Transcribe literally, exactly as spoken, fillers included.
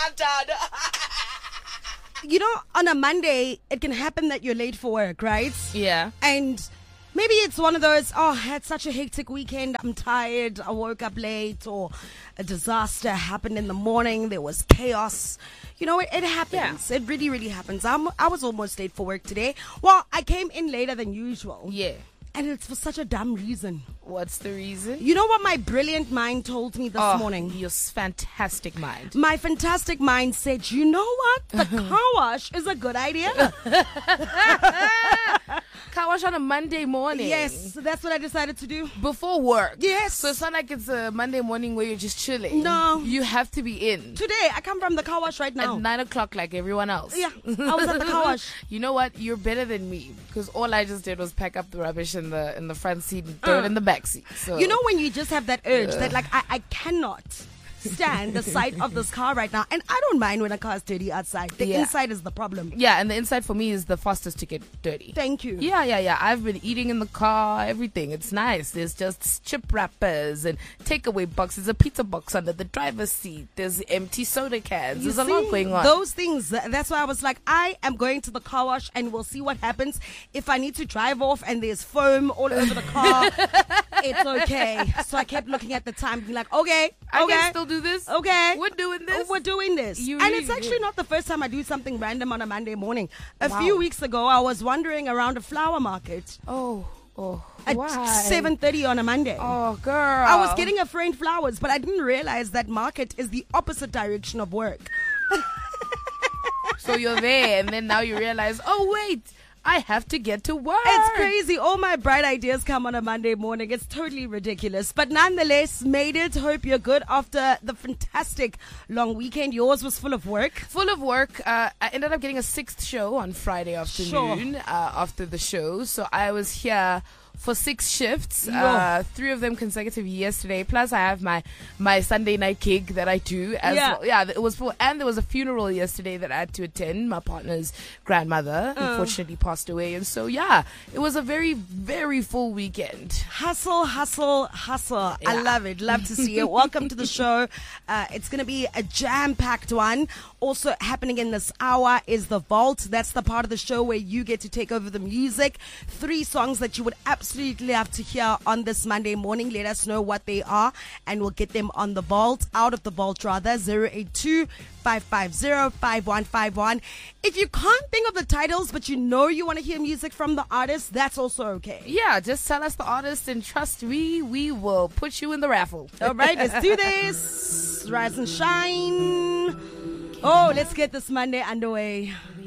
You know, on a Monday, it can happen that you're late for work, right? Yeah. And maybe it's one of those, oh, I had such a hectic weekend, I'm tired, I woke up late, or a disaster happened in the morning, there was chaos. You know, it, it happens. Yeah. It really, really happens. I'm, I was almost late for work today. Well, I came in later than usual. Yeah. And it's for such a dumb reason. What's the reason? You know what my brilliant mind told me this oh, morning? Your fantastic mind. My fantastic mind said, you know what? The car wash is a good idea. Car wash on a Monday morning. Yes, that's what I decided to do. Before work. Yes. So it's not like it's a Monday morning where you're just chilling. No. You have to be in. Today, I come from the car wash right now. At nine o'clock like everyone else. Yeah, I was at the car wash. You know what? You're better than me. Because all I just did was pack up the rubbish in the in the front seat and throw uh, it in the back seat. So. You know when you just have that urge uh. that like, I, I cannot stand the sight of this car right now, and I don't mind when a car is dirty outside. The yeah. inside is the problem. Yeah, and the inside for me is the fastest to get dirty. Thank you. Yeah, yeah, yeah. I've been eating in the car, everything. It's nice. There's just chip wrappers and takeaway boxes, a pizza box under the driver's seat. There's empty soda cans. You There's see, a lot going on. Those things. That's why I was like, I am going to the car wash, and we'll see what happens. If I need to drive off and there's foam all over the car, it's okay. So I kept looking at the time, being like, okay, I okay, can still do this. Okay. We're doing this. We're doing this. You and really it's actually do. not the first time I do something random on a Monday morning. A wow. few weeks ago, I was wandering around a flower market. Oh, oh. At why? seven thirty on a Monday. Oh, girl. I was getting a friend flowers, but I didn't realize that market is the opposite direction of work. So you're there, and then now you realize, oh, wait. I have to get to work. It's crazy. All my bright ideas come on a Monday morning. It's totally ridiculous. But nonetheless, made it. Hope you're good after the fantastic long weekend. Yours was full of work. Full of work. Uh, I ended up getting a sixth show on Friday afternoon sure. uh, after the show. So I was here for six shifts, uh, three of them consecutive yesterday. Plus, I have my, my Sunday night gig that I do as yeah. well. Yeah, it was for, and there was a funeral yesterday that I had to attend. My partner's grandmother uh. unfortunately passed away, and so yeah, it was a very, very full weekend. Hustle, hustle, hustle. Yeah. I love it. Love to see it. Welcome to the show. Uh, it's going to be a jam-packed one. Also happening in this hour is the Vault. That's the part of the show where you get to take over the music. Three songs that you would absolutely Absolutely have to hear on this Monday morning. Let us know what they are, and we'll get them on the vault, out of the vault rather. zero eight two, five five zero, five one five one. If you can't think of the titles, but you know you want to hear music from the artist, that's also okay. Yeah, just tell us the artist, and trust me, we will put you in the raffle. All right, let's do this. Rise and shine. Oh, let's get this Monday underway.